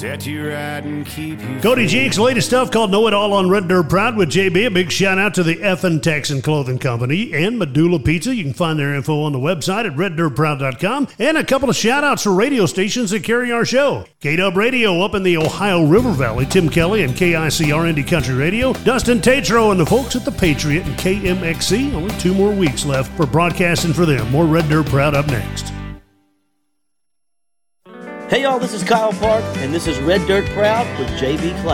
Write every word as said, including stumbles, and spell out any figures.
Set you right and keep you. Cody Jenks' latest stuff called Know It All on Red Dirt Proud with J B. A big shout out to the Effin Texan Clothing Company and Medulla Pizza. You can find their info on the website at red dirt proud dot com. And a couple of shout outs for radio stations that carry our show. K-Dub Radio up in the Ohio River Valley, Tim Kelly and K I C R Indie Country Radio. Dustin Tatro and the folks at the Patriot and K M X C. Only two more weeks left for broadcasting for them. More Red Dirt Proud up next. Hey y'all, this is Kyle Park, and this is Red Dirt Proud with J B Clay.